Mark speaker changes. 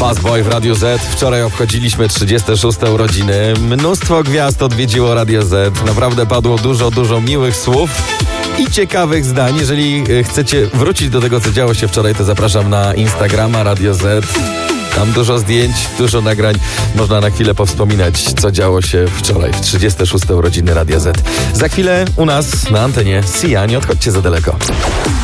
Speaker 1: Fast Boy w Radiu Z. Wczoraj obchodziliśmy 36. urodziny. Mnóstwo gwiazd odwiedziło Radio Z. Naprawdę padło dużo miłych słów i ciekawych zdań. Jeżeli chcecie wrócić do tego, co działo się wczoraj, to zapraszam na Instagrama Radio Z. Tam dużo zdjęć, dużo nagrań. Można na chwilę powspominać, co działo się wczoraj w 36. urodziny Radia Z. Za chwilę u nas na antenie Sia, nie odchodźcie za daleko.